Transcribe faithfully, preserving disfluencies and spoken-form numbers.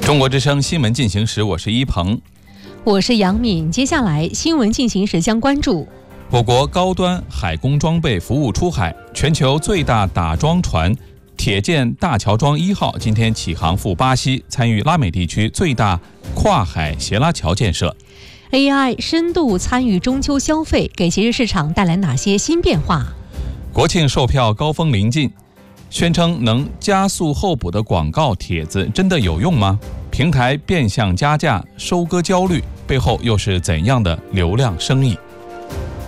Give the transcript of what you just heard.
中国之声新闻进行时，我是一鹏， 我是杨敏。接下来新闻进行时将关注： 我国高端海工装备服务出海，全球最大打桩船铁建大桥桩一号今天启航赴巴西，参与拉美地区最大跨海斜拉桥建设。 A I 深度参与中秋消费，给节日市场带来哪些新变化？ 国庆售票高峰临近，宣称能加速候补的广告帖子真的有用吗？平台变相加价收割焦虑，背后又是怎样的流量生意？